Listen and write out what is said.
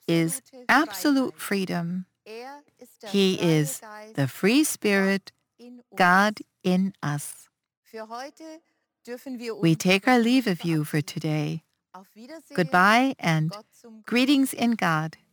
is absolute freedom. He is the free spirit, God in us. We take our leave of you for today. Goodbye and greetings in God.